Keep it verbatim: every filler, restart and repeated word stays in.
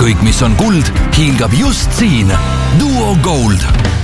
kõik, mis on kuld, hiilgab just siin. Duo Gold.